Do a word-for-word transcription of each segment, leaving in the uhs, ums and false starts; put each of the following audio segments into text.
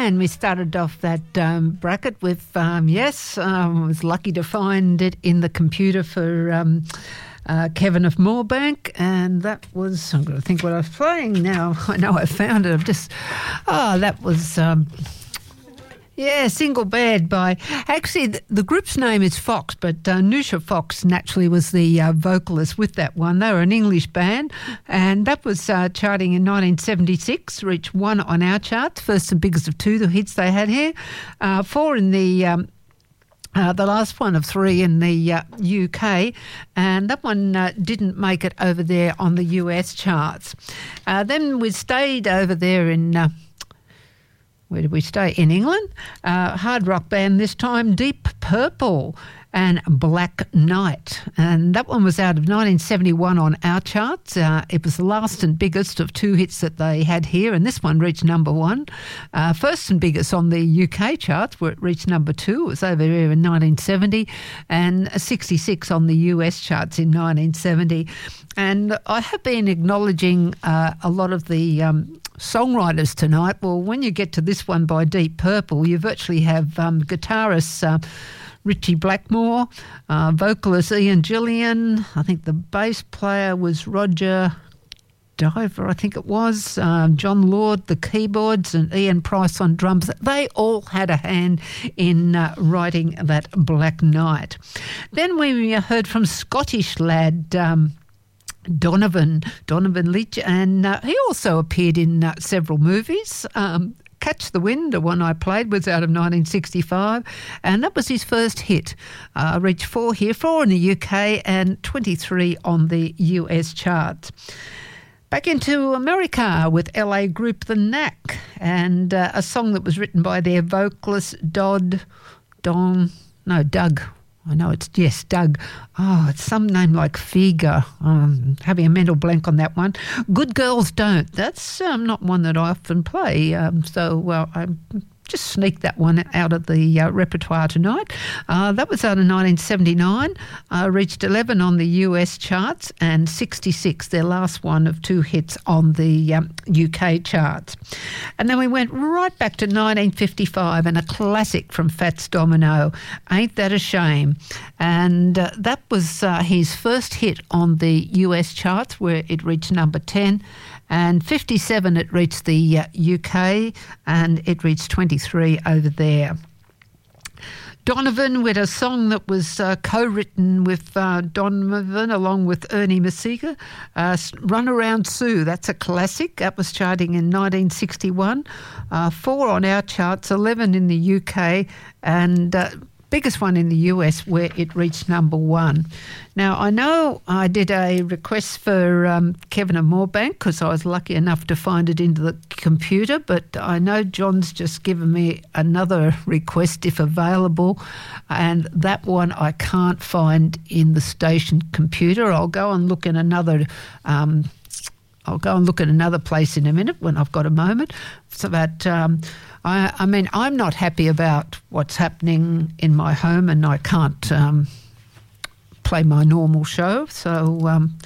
And we started off that um, bracket with, um, yes, um, I was lucky to find it in the computer for um, uh, Kevin of Moorebank, and that was, I'm going to think what I was playing now. I know I found it. I've just, oh, that was... Um, Yeah, Single Bed by... Actually, the, the group's name is Fox, but uh, Nusha Fox naturally was the uh, vocalist with that one. They were an English band, and that was uh, charting in nineteen seventy-six, reached one on our charts, first and biggest of two, the hits they had here, uh, four in the... Um, Uh, the last one of three in the uh, U K, and that one uh, didn't make it over there on the U S charts. Uh, then we stayed over there in... Uh, Where did we stay? In England. Uh, hard rock band this time, Deep Purple and Black Knight. And that one was out of nineteen seventy-one on our charts. Uh, it was the last and biggest of two hits that they had here, and this one reached number one. Uh, first and biggest on the U K charts, where it reached number two. It was over here in nineteen seventy, and sixty-six on the U S charts in nineteen seventy. And I have been acknowledging uh, a lot of the... Um, songwriters tonight. Well, when you get to this one by Deep Purple, you virtually have um, guitarist uh, Richie Blackmore, uh, vocalist Ian Gillian. I think the bass player was Roger Diver, I think it was. Um, John Lord, the keyboards, and Ian Price on drums. They all had a hand in uh, writing that Black Knight. Then we heard from Scottish lad... Um, Donovan, Donovan Leitch, and uh, he also appeared in uh, several movies. Um, Catch the Wind, the one I played, was out of nineteen sixty-five, and that was his first hit. Uh, reached four here, four in the U K, and twenty-three on the U S charts. Back into America with L A group The Knack, and uh, a song that was written by their vocalist Dodd, Don, no, Doug. I know it's, yes, Doug. Oh, it's some name like Figa. Um, having a mental blank on that one. Good Girls Don't. That's um, not one that I often play. Um, so, well, I'm... just sneak that one out of the uh, repertoire tonight. Uh, that was out of nineteen seventy-nine, uh, reached eleven on the U S charts, and sixty-six, their last one of two hits on the um, U K charts. And then we went right back to nineteen fifty-five, and a classic from Fats Domino, Ain't That a Shame? And uh, that was uh, his first hit on the U S charts, where it reached number ten. And fifty-seven, it reached the uh, U K, and it reached twenty-three over there. Donovan with a song that was uh, co-written with uh, Donovan along with Ernie Masiga, uh, Run Around Sue. That's a classic. That was charting in nineteen sixty-one. Uh, four on our charts, eleven in the U K, and... Uh, biggest one in the U S, where it reached number one. Now, I know I did a request for um, Kevin of Moorebank because I was lucky enough to find it into the computer, but I know John's just given me another request if available, and that one I can't find in the station computer. I'll go and look in another... Um, I'll go and look at another place in a minute when I've got a moment. So that, um, I, I mean, I'm not happy about what's happening in my home, and I can't um, play my normal show. So, um,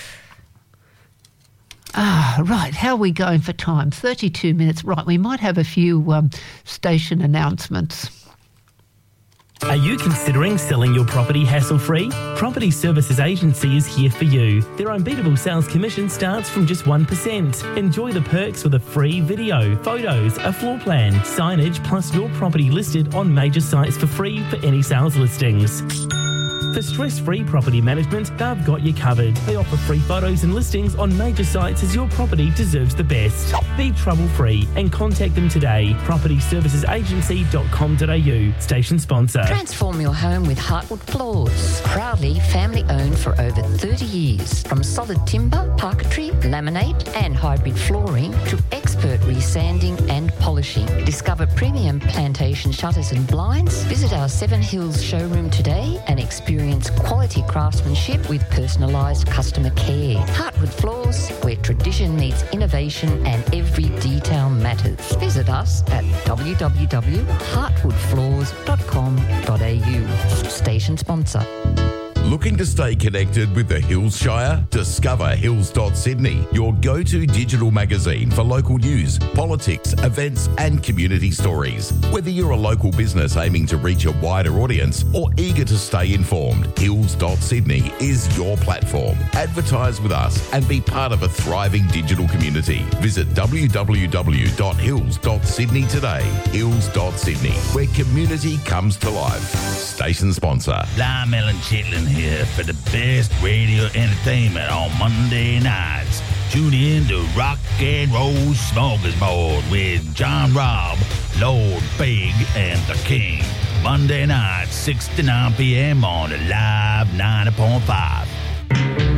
ah, right, how are we going for time? thirty-two minutes. Right, we might have a few um, station announcements. Are you considering selling your property hassle-free? Property Services Agency is here for you. Their unbeatable sales commission starts from just one percent. Enjoy the perks with a free video, photos, a floor plan, signage, plus your property listed on major sites for free for any sales listings. For stress-free property management, they've got you covered. They offer free photos and listings on major sites as your property deserves the best. Be trouble-free and contact them today. property services agency dot com dot a u. Station sponsor. Transform your home with Heartwood Floors. Proudly family-owned for over thirty years. From solid timber, parquetry, laminate and hybrid flooring to expert resanding and polishing. Discover premium plantation shutters and blinds. Visit our Seven Hills showroom today and experience quality craftsmanship with personalised customer care. Heartwood Floors, where tradition meets innovation and every detail matters. Visit us at w w w dot heartwood floors dot com dot a u. Station sponsor. Looking to stay connected with the Hills Shire? Discover hills dot sydney, your go-to digital magazine for local news, politics, events and community stories. Whether you're a local business aiming to reach a wider audience or eager to stay informed, hills dot sydney is your platform. Advertise with us and be part of a thriving digital community. Visit w w w dot hills dot sydney today. hills dot sydney, where community comes to life. Station sponsor. Lime Ellen Chitlin here for the best radio entertainment on Monday nights. Tune in to Rock and Roll Smorgasbord with John Robb, Lord Big and the King. Monday night, six to nine p.m. on the Live ninety point five.